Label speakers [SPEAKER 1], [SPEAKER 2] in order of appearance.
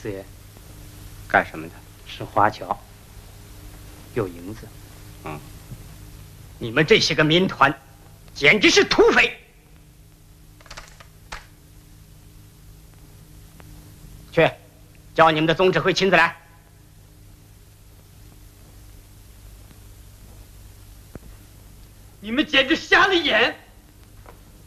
[SPEAKER 1] 四爷，
[SPEAKER 2] 干什么的？
[SPEAKER 1] 是华侨，有银子。
[SPEAKER 2] 嗯，
[SPEAKER 1] 你们这些个民团，简直是土匪！去，叫你们的总指挥亲自来。
[SPEAKER 3] 你们简直瞎了眼！